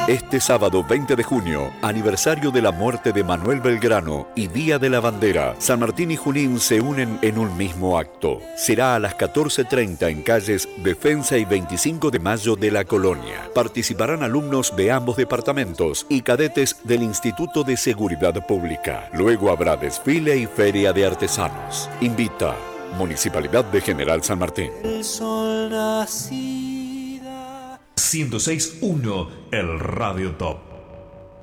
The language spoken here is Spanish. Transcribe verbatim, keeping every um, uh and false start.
Este sábado veinte de junio, aniversario de la muerte de Manuel Belgrano y Día de la Bandera, San Martín y Junín se unen en un mismo acto. Será a las catorce treinta en calles Defensa y veinticinco de Mayo de la Colonia. Participarán alumnos de ambos departamentos y cadetes del Instituto de Seguridad Pública. Luego habrá desfile y feria de artesanos. Invita Municipalidad de General San Martín. El sol nacida. ciento seis punto uno, el Radio Top.